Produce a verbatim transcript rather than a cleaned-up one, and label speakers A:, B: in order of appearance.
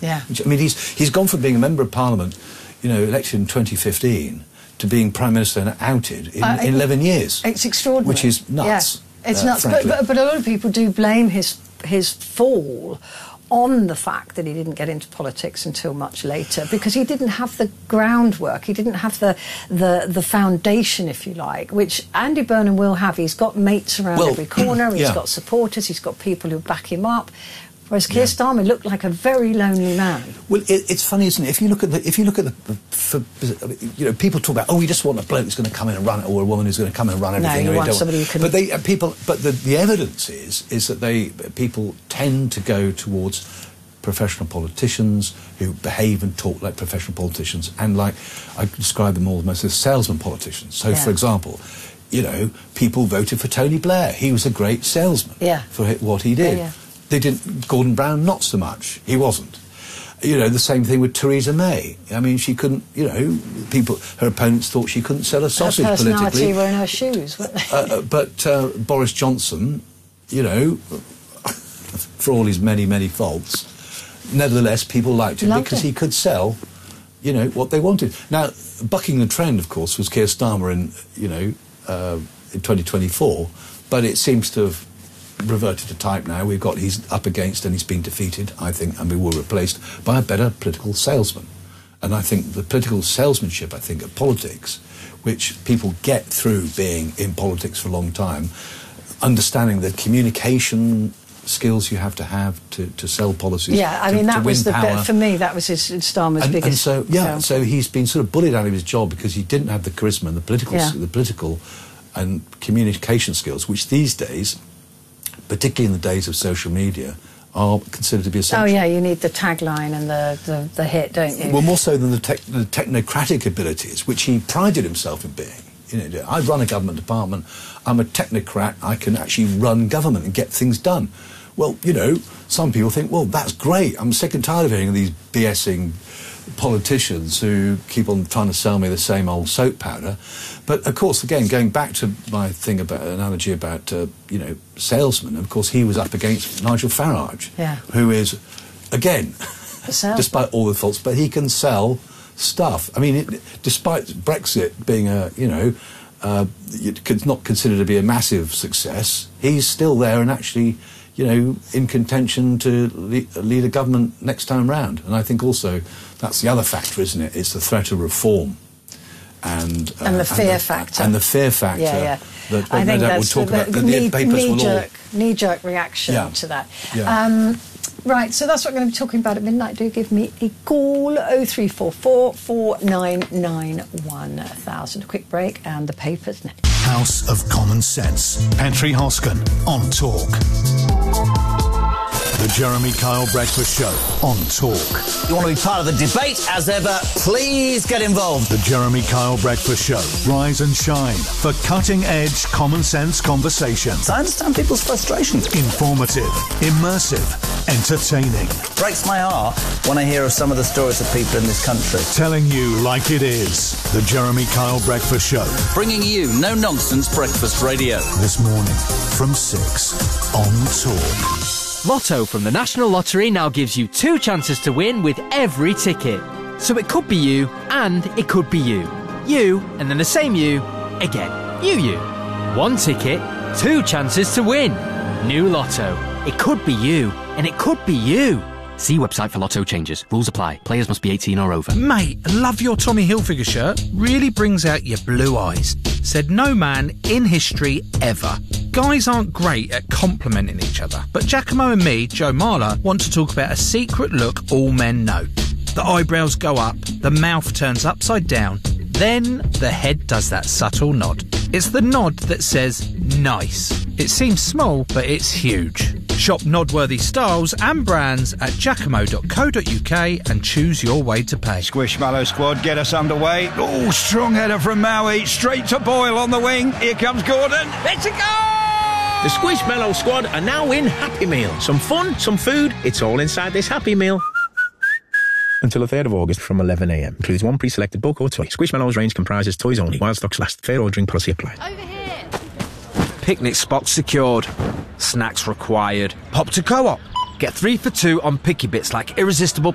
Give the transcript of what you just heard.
A: Yeah.
B: Which, I mean, he's he's gone from being a member of Parliament, you know, elected in twenty fifteen, to being Prime Minister and outed in,
A: uh,
B: in eleven years.
A: It's extraordinary.
B: Which is nuts.
A: Yeah, it's
B: uh,
A: nuts. But, but, but a lot of people do blame his his fall on the fact that he didn't get into politics until much later, because he didn't have the groundwork, he didn't have the the, the foundation, if you like, which Andy Burnham will have. He's got mates around
B: well,
A: every corner, he's
B: yeah.
A: got supporters, he's got people who back him up. Whereas Keir yeah. Starmer looked like a very lonely man.
B: Well, it, it's funny, isn't it? If you look at the, if you look at the, for, you know, people talk about, oh, we just want a bloke who's going to come in and run it, or a woman who's going to come in and run everything.
A: No, you want
B: don't
A: somebody who can.
B: But they, uh, people, but the, the evidence is is that they people tend to go towards professional politicians who behave and talk like professional politicians, and like I describe them almost as salesman politicians. So,
A: yeah.
B: for example, you know, people voted for Tony Blair. He was a great salesman
A: yeah.
B: for what he did.
A: Yeah, yeah.
B: They didn't. Gordon Brown, not so much. He wasn't. You know, the same thing with Theresa May. I mean, she couldn't. You know, people. Her opponents thought she couldn't sell a sausage
A: her personality
B: politically.
A: were in her shoes, weren't they?
B: uh, but uh, Boris Johnson, you know, for all his many many faults, nevertheless, people liked him
A: Loved
B: because
A: him.
B: he could sell, you know, what they wanted. Now, bucking the trend, of course, was Keir Starmer in, you know, uh, in twenty twenty-four, but it seems to have reverted to type now. We've got, he's up against and he's been defeated, I think, and we were replaced by a better political salesman. And I think the political salesmanship, I think, of politics, which people get through being in politics for a long time, understanding the communication skills you have to have to, to sell policies.
A: Yeah, I
B: to,
A: mean, that was the
B: power.
A: bit, for me, that was his, Starmer's
B: and,
A: biggest.
B: and so, yeah,
A: film.
B: so he's been sort of bullied out of his job because he didn't have the charisma and the political,
A: Yeah.
B: the political and communication skills, which these days, particularly in the days of social media, are considered to be essential.
A: Oh, yeah, you need the tagline and the, the, the hit, don't you?
B: Well, more so than the, tech, the technocratic abilities, which he prided himself in being. You know, I run a government department, I'm a technocrat, I can actually run government and get things done. Well, you know, some people think, well, that's great. I'm sick and tired of hearing these BSing politicians who keep on trying to sell me the same old soap powder. But, of course, again, going back to my thing about, analogy about, uh, you know, salesmen, of course, he was up against Nigel Farage,
A: yeah.
B: who is, again, despite all the faults, but he can sell stuff. I mean, it, despite Brexit being a, you know, uh, it's not considered to be a massive success, he's still there and actually, you know, in contention to le lead a government next time round. And I think also that's the other factor, isn't it? It's the threat of reform. And, uh,
A: and the fear
B: and the,
A: factor.
B: And the fear factor.
A: Yeah, yeah.
B: That,
A: I
B: no
A: think
B: doubt
A: that's
B: we'll talk
A: the,
B: about.
A: the,
B: The,
A: knee,
B: the papers
A: knee
B: will
A: jerk,
B: all...
A: knee-jerk reaction
B: yeah.
A: to that.
B: Yeah.
A: Um, right, so that's what we're going to be talking about at midnight. Do give me a call, oh three four four, four nine nine one thousand. A quick break and the papers next.
C: House of Common Sense. Petri Hosken on Talk. The Jeremy Kyle Breakfast Show on Talk.
D: You want to be part of the debate as ever, please get involved.
C: The Jeremy Kyle Breakfast Show. Rise and shine for cutting-edge common sense conversations.
D: I understand people's frustrations.
C: Informative, immersive, entertaining.
D: Breaks my heart when I hear of some of the stories of people in this country.
C: Telling you like it is. The Jeremy Kyle Breakfast Show.
D: Bringing you no-nonsense breakfast radio.
C: This morning from six on Talk.
E: Lotto from the National Lottery now gives you two chances to win with every ticket. So it could be you, and it could be you. You, and then the same you, again. You, you. One ticket, two chances to win. New Lotto. It could be you, and it could be you. See website for Lotto changes. Rules apply. Players must be eighteen or over.
F: Mate, love your Tommy Hilfiger shirt. Really brings out your blue eyes. Said no man in history ever. Guys aren't great at complimenting each other, but Giacomo and me, Joe Marler, want to talk about a secret look all men know. The eyebrows go up, the mouth turns upside down, then the head does that subtle nod. It's the nod that says nice. It seems small, but it's huge. Shop nod-worthy styles and brands at giacomo dot co dot uk and choose your way to pay.
G: Squishmallow squad, get us underway. Oh, strong header from Maui, straight to Boyle on the wing. Here comes Gordon. It's a goal!
H: The Squishmallow squad are now in Happy Meal. Some fun, some food, it's all inside this Happy Meal. Until the third of August from eleven a m. Includes one pre-selected book or toy. Squishmallows range comprises toys only. While stocks last. Fair ordering policy applied.
I: Over here.
J: Picnic spots secured. Snacks required. Hop to Co-op. Get three for two on picky bits like irresistible